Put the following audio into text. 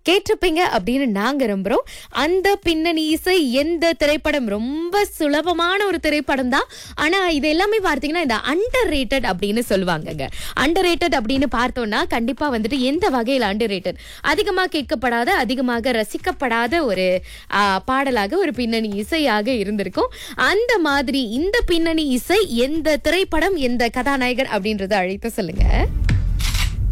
கேட்டிருப்பீங்க அப்படின்னு நாங்க நம்புறோம். அந்த பின்னணி இசை எந்த திரைப்படம்? ரொம்ப சுலபமான ஒரு திரைப்படம் தான். ஆனா இது எல்லாமே பார்த்தீங்கன்னா இந்த அண்டர் ரேட்டட் அப்படின்னு சொல்லுவாங்கங்க. அண்டர் ரேட்டட் அப்படின்னு பார்த்தோம்னா கண்டிப்பா வந்துட்டு எந்த வகையில் அண்டர் ரேட்டட்? அதிகமாக கேட்கப்படாத, அதிகமாக ரசிக்கப்படாத ஒரு பாடலாக, ஒரு பின்னணி இசையாக இருந்திருக்கும். அந்த மாதிரி இந்த பின்னணி இசை எந்த திரைப்படம், எந்த கதாநாயகர் அப்படின்றத அழைத்து சொல்லுங்க.